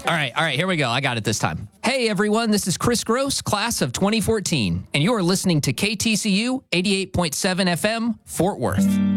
All right, here we go. I got it this time. Hey, everyone, this is Chris Gross, class of 2014, and you are listening to KTCU 88.7 FM, Fort Worth.